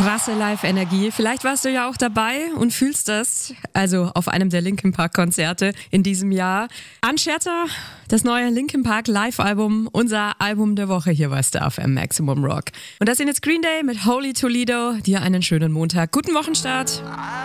Krasse Live-Energie. Vielleicht warst du ja auch dabei und fühlst das. Also auf einem der Linkin Park Konzerte in diesem Jahr. Unshatter, das neue Linkin Park Live-Album, unser Album der Woche hier bei Star FM Maximum Rock. Und das sind jetzt Green Day mit Holy Toledo. Dir einen schönen Montag. Guten Wochenstart.